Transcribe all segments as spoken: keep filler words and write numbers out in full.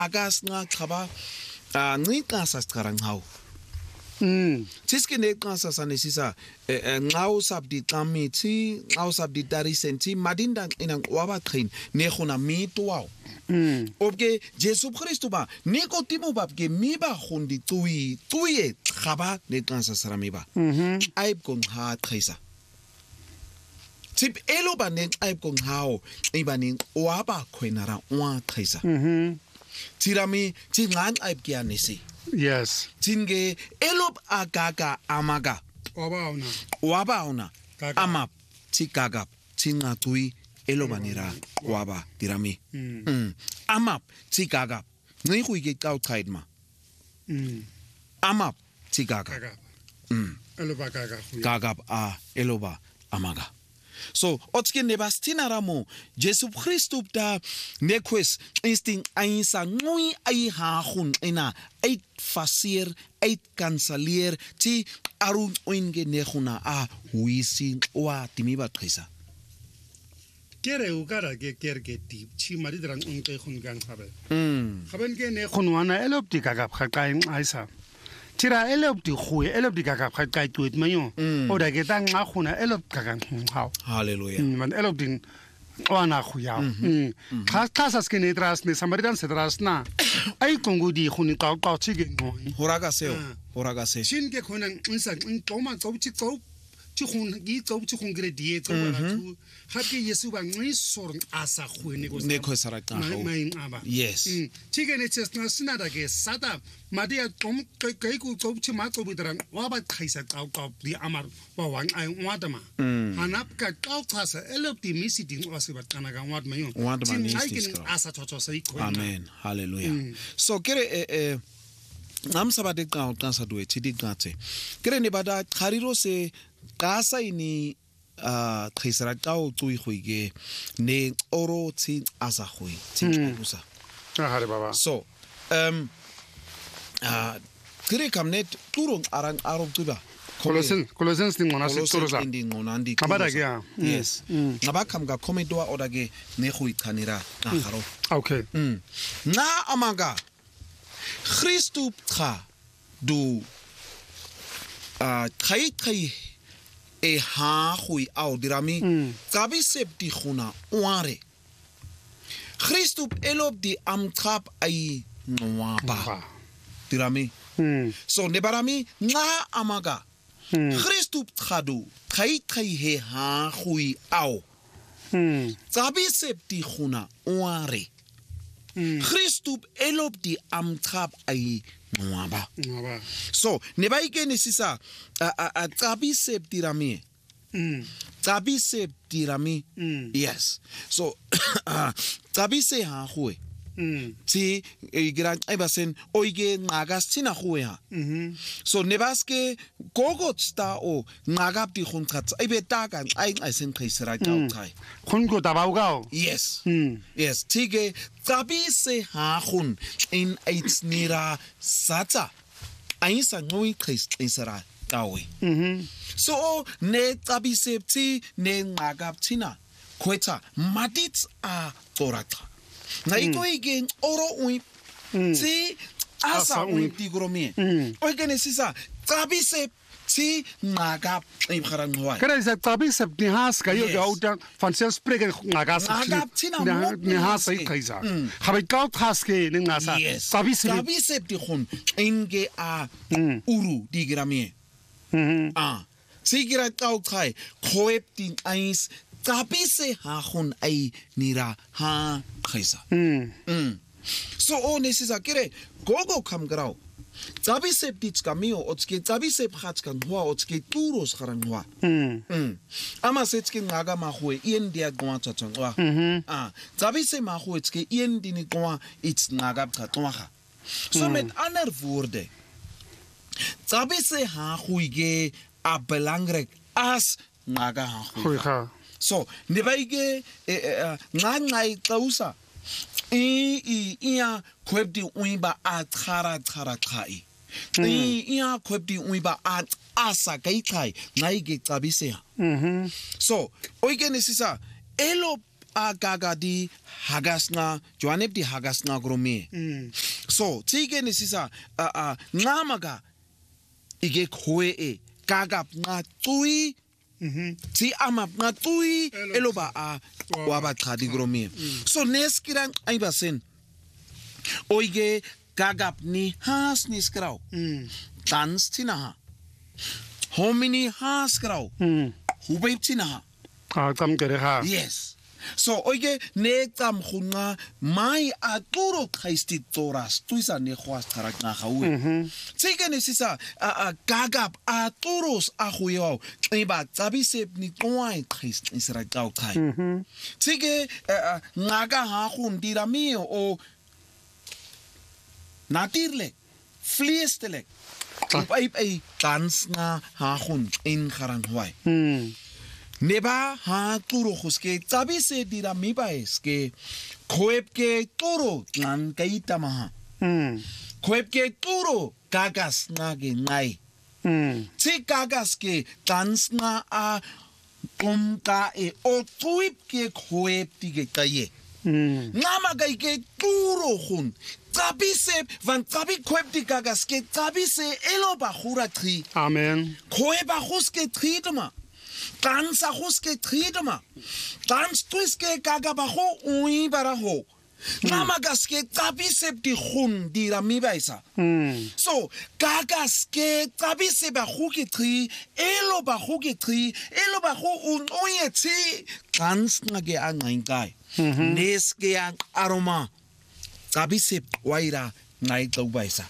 agas nga xaba nqiqa sasiqara ngawo Mm. Tiske neqasa sanesisa nxa usabdi xamithi nxa usabdi darisenti madinda ina wabaqhin negona mito wawo Mm. Okay Jesu Christu ba Nikodimo ba ke miba gondi tsuyi tsuye gaba neqasa saramiba Mhm. ayib kong ha qhisa Tip elo ba ne ayib kong hao ibani waba khwenara wa qhisa Mhm. Tirami tingan ayib ke anesi Yes. Tinge elob agaga amaga Obauna. wabauna Gaga. amap tikagap tingatui elobanira waba dirami Mm. mm amap tikagap ngiku ke qawqaidma Mm. amap tikagap Gaga. mm Eloba gaga. gagap a eloba amaga so otske nebastina ramo Jesu Christu da nekwes insting ainsa ngoi ai ha gun ina uit faseer uit kanselleer ti arun oinge neguna a huisi wa timiba qhisa Kere ukara ke kere ke tip chi mari drang unke khun gang khabe. mm Khaben ke ne khunwana elop di gaga khaqai aisa. Tira elop di khu elop di gaga khaqai tuit mayo. Mm. Oda ke tang nga khuna elop gaga khau. hallelujah Man elop din wana khuya. Mm. Khas khas ke ne tras ne samaritan se tras na. Ai kongu di khuni qaw qaw chi ge ngoi. horaga seo Ah. horaga se Shin ke khona insa in toma tso chi tso chi khun gi tso chi khun gre die tso wala tu. Khape Yesu ba ngui sor asa khune go. nekwesara qaho Mai aba. yes Chigene chesna sinada ke sada madia tom kai kai ku tso chi ma tso bidran wa ba khaisa qaw qaw di amar wa wang ai wadama. Hanap ka qaw khasa elop di misi ding wa se ba kana ga wad mayo. Wadama Chin nis ai dis kin ka. asa cho cho sai ko. amen hallelujah so kere eh eh ngamsaba de qaw qasa duwe chidi qatse kere ne bada khariro se qasa ini a qhisra qaw tui khuige ne oro tsi asa khui tsi busa Hare baba. so um a kere kamnet turong arang arong tuba Colossians Colossians ding mona se torosa. ndingonandi Abada ke ya. yes ngabakam ga komedwa odage ne khui khanira na haro Okay. Mm. Na amaga Christu tra du a khai khai e ha hui au dirami kabi septi khuna ware Christu elob di amtrap ai nwaba dirami Mm. so nebarami na amaga Christu tradu khai khai he ha hui au Mm. kabi septi khuna ware Christu elob di amtrap ai nwaba Aba. so ne ba ikenisisa a tsabi septirami Mm. tsabi septirami Mm. yes so tsabi se ha khwe Mm. ti igra ibasen oige ngagas tina khwe ha Mhm. so ne baske gogot sta o ngagap di khunqat ibe taka ai ai sen khaisera ka uthai Khun ko tabau gao. yes Mm. yes tige tsabi se ha khun in aitsnira sata ainsa ngoi khis isera kawe Mhm. so ne tsabi septi ne ngagaptina kweta madit a torata na iko igen oro ui ti asa ui tigromi o gene sisa tsabi sep ti ngagap ibkharan ngwa Kera isa tabi sab ni has ka yo Yes. gauta fancy spreken ngagas. Ngagap tina ni mot ni has ni ai kaisa. Khabai kaut has ke ni ngasa. yes Tabi sab. tsabi septi khun inge a uru digrami Mhm. ah sigira tau kai khoep tin ais tsabi se ha khun ai nira ha khaisa Mm. Mm. So o nesisa kere gogo kam grau. Tsabi sep tits kamio otske tsabi sep khats kan hoa otske turos kharan hoa. Mm. Mm. Ama setske ngaga ma hoe ien dia gwa tsatsang wa. Ah, tsabi se ma hoe tske ien dini gwa its ngaga tsatsang ha. So met ander woorde. Tsabi se ha huige a belangrijk as ngaga ha Khoi hui. kha. So ne baige nga ngai tausa i i ia kwebdi uiba a khara khara khai i ia kwebdi uiba a asa kai khai ngai ge tsabise Mhm. so oigenesisa elo agaga di hagasna joanep di hagasna gromi so tige ni sisa a a ngamaga ige khoe e gagap nga tui ti ama nga tui eloba a waba khadi gromi so neskirang aibasen oige gagap ni has ni skrau dans tina homini has skrau hubei tina ah tam kere ha yes so oige ne tam khunga mai aturo khaisti toras tuisa ne khwas tarak na khawe tsike ne sisa a gagap aturos a khuyo xiba tsabise ni twai khist isra tau khai tsike ngaga ha khundira mi o natirle fliestele ai ai dans na ha khun in kharang hwai neba ha turo khuske tsabise dira mi baes ke khoep ke turo nan kaita maha khoep ke turo gagas na ge ngai ti gagas ke dans na a pomka e o tuip ke khoep ti ge taye nama gai ke turo khun tsabise van tsabi khoep ti gagas ke tsabise elo ba khura tri amen khoep ba khuske tri dama Dansa huske tridema. Dans tuiske gagabaho ui baraho. Namagaske tabisep di hun di ramibaisa. So gagaske tabisep bahuki tri, elo bahuki tri, elo bahu un oye ti. Dans nage angaingai. Neske ang aroma. Tabisep waira ngai taubaisa.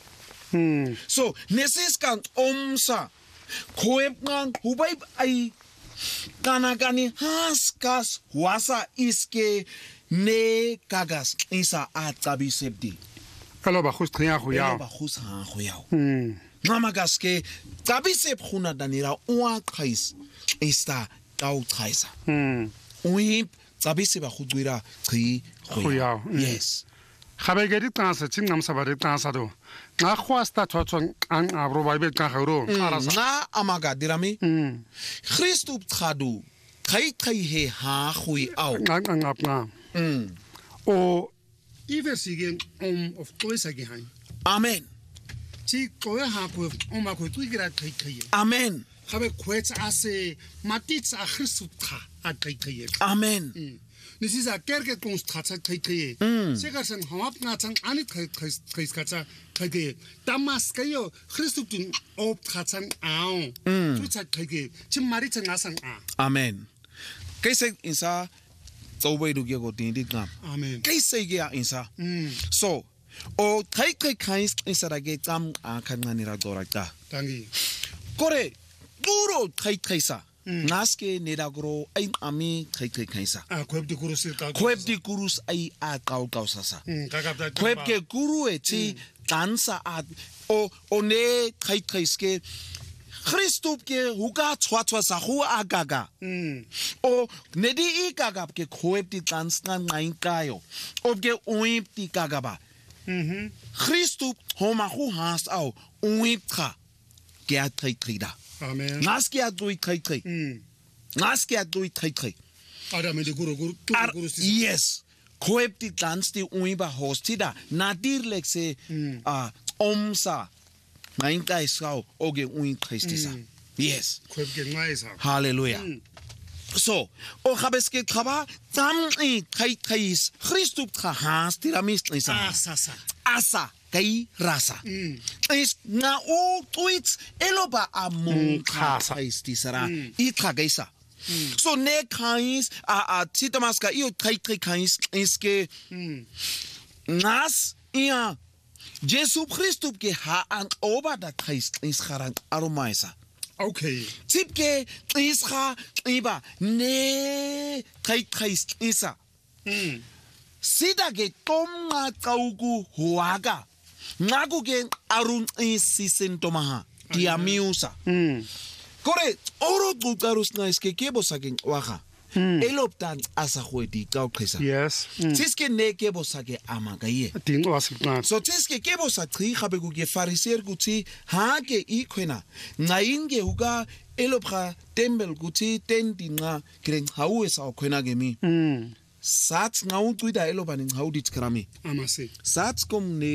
So nesiskan omsa. Khoep ngang hubaib ai kanagani haskas wasa iske ne kagas isa atabi sepdi kalo ba khus tria khoya ba khus ha khoya namagas ke tabi sep khuna danira wa khais ista tau khaisa ui tabi sep ba khudwira tri khoya yes khabegeri tansa chingam sabare tansa do na khwasta chochon an abro bible ka kharo na amaga dirami Christu tradu kai kai he ha khui au ang ap na o iversigen om of toisa gehain amen chi ko ha ko o ma ko tu gira kai kai amen khabe khwetsa ase matits a Christu tra a kai kai amen This is a kerke konstratsa kai kai. Sekarsan hawap na chang anit kai kai kai skatsa kai kai. Tamas kayo Christutun op khatsan ao. Tutsa kai kai. Chim mari chang asang a. Amen. Kaise insa tawai du ge go tin dik ngam. Amen. Kaise ge a insa. So o kai kai kai insa ra ge tam a khanani ra dorakta. Tangi. Kore duro kai kai sa. Naske nedagro ay ami kai kai kaisa. Ah, kweb di kurus ka. Kweb di kurus ay a kau kau sasa. Kakapta. Kweb ke guru e ti dansa at o o ne kai kai ske Christup ke huga chwa chwa sa hu agaga. O nedi i gagap ke kweb di dansa ngai kayo. Ob ke uip di gagaba. Mhm. Christup homa hu has au uip ka. Ke at kai trida. Amen. Naske a dui kai kai. Naske a dui kai kai. Ara me de guru guru guru yes. Koep di dans di uiba hostida. Nadir lekse a omsa. Nain kai sao oge uin Christisa. Yes. Koep ge ngai sa. Hallelujah. So, o khabeske khaba tam i kai kai Christu kha has tiramis isa. Asa asa kai rasa. Is na o tweets eloba among khasa is tisara I khagaisa. So ne kais a a titamaska io kai kai kais iske nas ia Jesu Christu ke ha an oba da kais is kharang aromaisa. Okay. Tipke isha iba ne kai kais isa. Sida ge tomma kaugu huaga. Nagugen arun isisen tomaha. Diamiusa. Kore oro tutarus na iske kebo saking waha. eloptan asa khwedi ka o qhisa Yes. tsiske ne ke bosa ke ama ka ye Dingo wasiqala. so tsiske ke bosa chi gabe ku ke fariseer kutsi ha ke ikhwena ncainge uka elopha tembel kutsi tendinqa kire hawe sa khwena ke mi Mm. sats ngawucida elobani ngawudit krami Amase. sats kom ne